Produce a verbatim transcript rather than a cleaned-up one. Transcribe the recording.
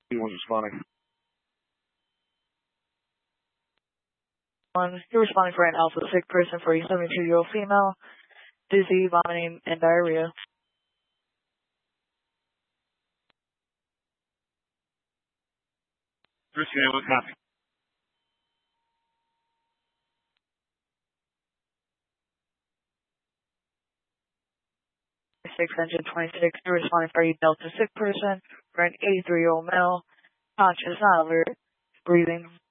He was responding. One, you're responding for an alpha sick person for a seventy-two-year-old female, dizzy, vomiting, and diarrhea. Christina, what's happening? six engine twenty-six, you're responding for a delta sick person for an eighty-three-year-old male, conscious, not alert, breathing,